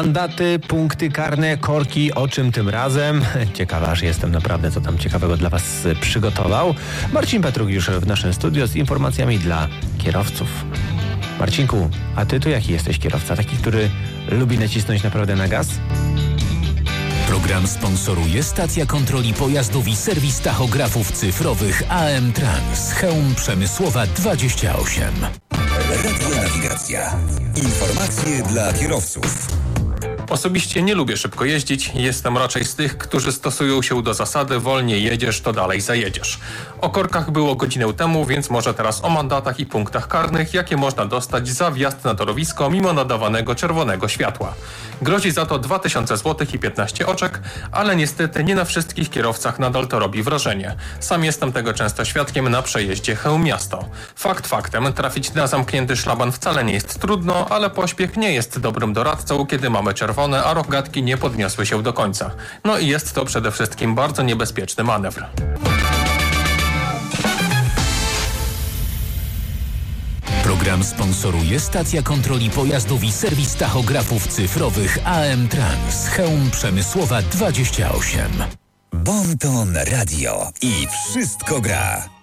Mandaty, punkty karne, korki, o czym tym razem? Ciekawa, aż jestem naprawdę, co tam ciekawego dla Was przygotował. Marcin Petruk już w naszym studio z informacjami dla kierowców. Marcinku, a Ty to jaki jesteś kierowca? Taki, który lubi nacisnąć naprawdę na gaz? Program sponsoruje stacja kontroli pojazdów i serwis tachografów cyfrowych AM Trans. Chełm Przemysłowa 28. Radionawigacja. Informacje dla kierowców. Osobiście nie lubię szybko jeździć. Jestem raczej z tych, którzy stosują się do zasady wolniej jedziesz, to dalej zajedziesz. O korkach było godzinę temu, więc może teraz o mandatach i punktach karnych, jakie można dostać za wjazd na torowisko mimo nadawanego czerwonego światła. Grozi za to 2000 zł i 15 oczek, ale niestety nie na wszystkich kierowcach nadal to robi wrażenie. Sam jestem tego często świadkiem na przejeździe Chełm-Miasto. Fakt faktem, trafić na zamknięty szlaban wcale nie jest trudno, ale pośpiech nie jest dobrym doradcą, kiedy mamy czerwone, a rogatki nie podniosły się do końca. No i jest to przede wszystkim bardzo niebezpieczny manewr. Program sponsoruje stacja kontroli pojazdów i serwis tachografów cyfrowych AM Trans. Chełm Przemysłowa 28. Bon Ton Radio i wszystko gra.